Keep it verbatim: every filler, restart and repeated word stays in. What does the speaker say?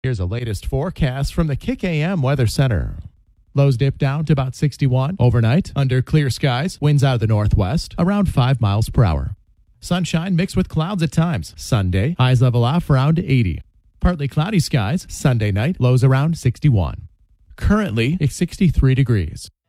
Here's a latest forecast from the Kick A M Weather Center. Lows dip down to about sixty-one overnight under clear skies, winds out of the northwest, around five miles per hour. Sunshine mixed with clouds at times. Sunday, highs level off around eighty. Partly cloudy skies, Sunday night, lows around sixty-one. Currently, it's sixty-three degrees.